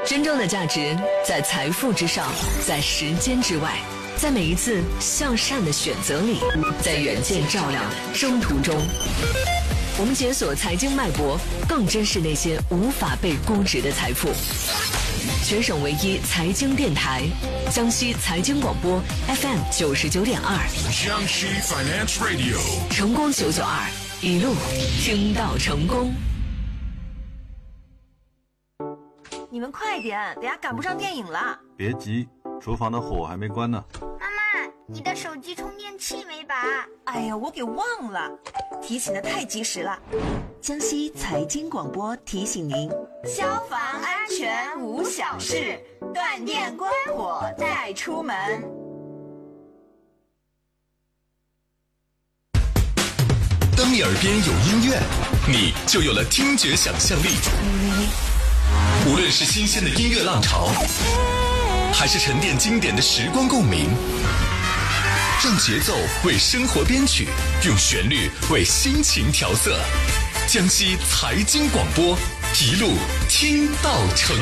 真正的价值在财富之上，在时间之外，在每一次向善的选择里，在远见照亮的征途中。我们解锁财经脉搏，更珍视那些无法被估值的财富。全省唯一财经电台，江西财经广播 FM 99.2， 江西 Finance Radio， 成功992，一路听到成功。 你们快点，等下赶不上电影了。 别急，厨房的火还没关呢。 妈妈，你的手机充电器没拔？ 哎呀，我给忘了，提醒的太及时了。 江西财经广播提醒您： 消防安全无小事，断电关火再出门。 当你耳边有音乐，你就有了听觉想象力。无论是新鲜的音乐浪潮，还是沉淀经典的时光共鸣，让节奏为生活编曲，用旋律为心情调色。江西财经广播，一路听到成